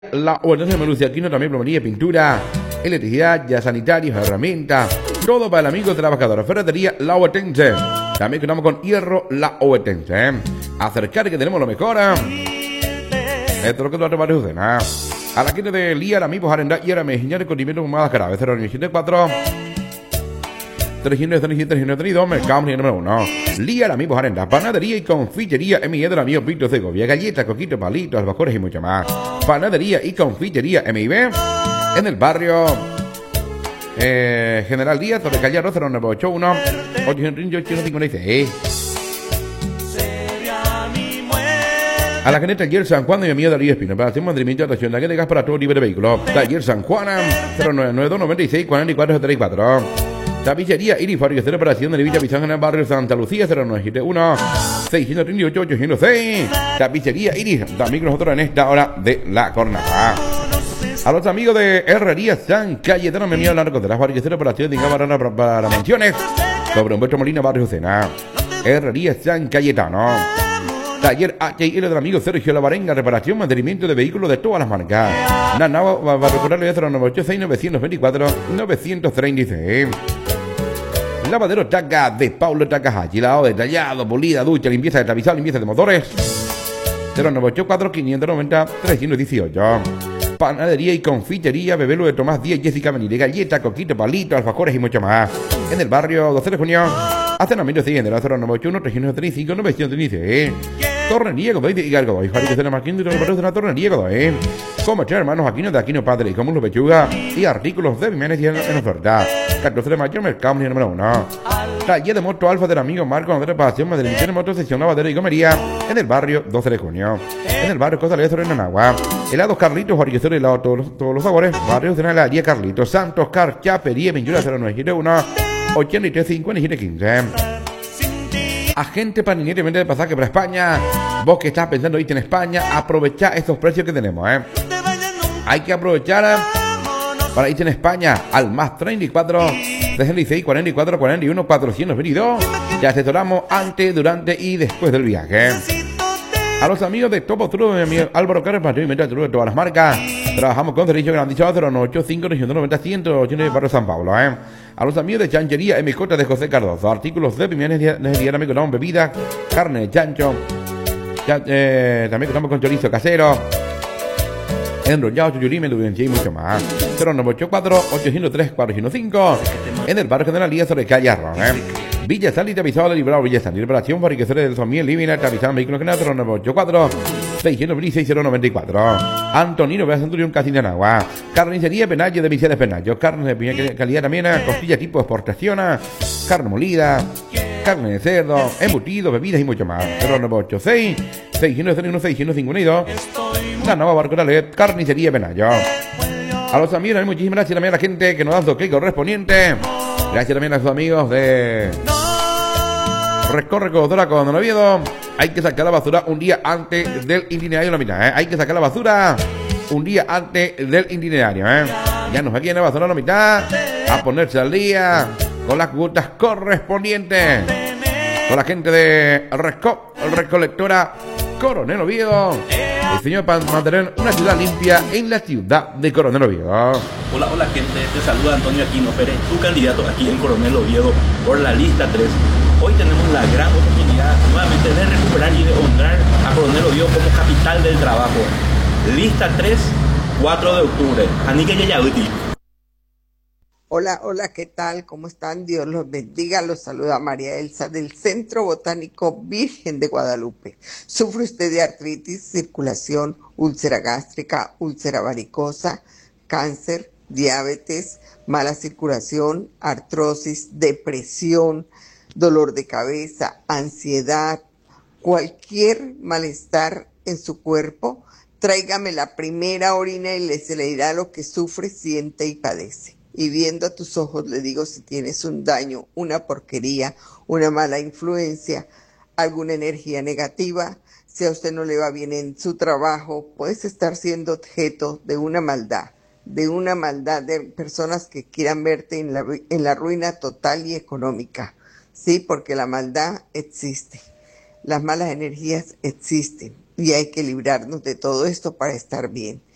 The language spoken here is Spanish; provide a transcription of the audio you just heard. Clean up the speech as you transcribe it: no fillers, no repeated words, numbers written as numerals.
La organización Malucia Aquino también plomería, pintura, electricidad, ya sanitarios, herramientas, todo para el amigo trabajador. Ferretería La Oetense. También contamos con Hierro La Oetense. Acercar que tenemos lo mejor. Esto es lo que tú vas a cenar. A la quinta de Liara, mi Arenda, y ahora me enseñaré condimento más grave. 094 332 Mercado número 1. Liara, mi Arenda, panadería y confitería en mi del amigo Víctor Segovia. Galletas, coquitos, palitos, albacores y mucho más. Panadería y confitería MIB en el barrio General Díaz, sobre calle 0981 856. A la gente Taller San Juan de mi amigo Darío Espino, para hacer mantenimiento de atención de gas para todo tipo de vehículos. Taller San Juan 0992 96 44 74. Tapicería Iris Fabricación de Operación de Villa Pizán en el barrio Santa Lucía 0971 638 806. Tapicería Iris, también con nosotros en esta hora de la jornada. A los amigos de Herrería San Cayetano, me envían largo de las Fabricación de Operación de Gas para mansiones sobre Humberto Molina, barrio Sena. Herrería San Cayetano. Taller HL del amigo Sergio Lavarenga, reparación, mantenimiento de vehículos de todas las marcas. Nana va a recordarle de 0986 924 936. Lavadero Taca de Paulo Takahashi, lavado detallado, polida, ducha, limpieza de tapizado, limpieza de motores. 0984 590 318. Panadería y confitería Bebelo de Tomás Díaz, Jessica Benítez, galleta, coquito, palito, alfajores y mucho más. En el barrio 12 de junio, Acenamiento siguiente, 0981 335 936. Tornería Godoy y Gargoy, Fabricación de Marquín y una tornería Godoy. Comercial hermanos Aquino de Aquino Padre y como los pechuga y artículos de Jiménez en oferta. 14 de mayo, Mercado número 1. Taller de moto Alfa del amigo Marco Andrés Pasión, mantenimiento de moto, sección lavadero y comería en el barrio 12 de junio. En el barrio Costa de Sobre Nanagua. Helados Carlitos, Fabricación de helado todos los sabores. Barrio de la heladería Carlitos. Santos Car, Chapería, 0971 83 57 15. Agente Paninete, vende de pasaje para España. Vos que estás pensando irte en España, aprovecha estos precios que tenemos, Hay que aprovechar para irte en España al más 34 66 44 41 422. Te asesoramos antes, durante y después del viaje. A los amigos de Topo True, mi amigo Álvaro Carlos, mantenimiento de todas las marcas. Trabajamos con servicio garantizado 0985 990 180 Barrio San Pablo, A los amigos de Chanchería MJ de José Cardoso, artículos de Pimenez diariamente con bebidas, carne de chancho, también contamos con chorizo casero, enrollado, chuchurime, duvencia y mucho más. 0984 803 405 en el barrio General Díaz sobre calle Arrón, Villa San y tapizado de Librado Villa San, liberación fabricaciones del Somiel Livina, tapizado vehículos que nada, 0984 66094. Antonino Vea Centurión Casinanagua. Carnicería Penalle de Misiones Penallo. Carne de primera calidad también, costilla tipo exportación, carne molida, carne de cerdo, embutidos, bebidas y mucho más. 0986 601 652. La nueva Barcolale, Carnicería Penallo. A los amigos, muchísimas gracias también a la gente que nos da su ok correspondiente. Gracias también a sus amigos de Recorre Codora con Don Oviedo. Hay que sacar la basura un día antes del itinerario, la mitad, Hay que sacar la basura un día antes del itinerario, Ya nos aquí en la basura la mitad, a ponerse al día con las cuotas correspondientes. Con la gente de Recolectora Coronel Oviedo. El señor para mantener una ciudad limpia en la ciudad de Coronel Oviedo. Hola gente, te saluda Antonio Aquino Pérez, tu candidato aquí en Coronel Oviedo por la lista 3. Hoy tenemos la gran oportunidad nuevamente de recuperar y de honrar a Coronel Oviedo como capital del trabajo. Lista 3, 4 de octubre. Anique Yayauti. Hola, ¿qué tal? ¿Cómo están? Dios los bendiga. Los saluda María Elsa del Centro Botánico Virgen de Guadalupe. ¿Sufre usted de artritis, circulación, úlcera gástrica, úlcera varicosa, cáncer, diabetes, mala circulación, artrosis, depresión, dolor de cabeza, ansiedad, cualquier malestar en su cuerpo? Tráigame la primera orina y se le dirá lo que sufre, siente y padece. Y viendo a tus ojos le digo si tienes un daño, una porquería, una mala influencia, alguna energía negativa. Si a usted no le va bien en su trabajo, puedes estar siendo objeto de una maldad de personas que quieran verte en la ruina total y económica. Sí, porque la maldad existe, las malas energías existen y hay que librarnos de todo esto para estar bien.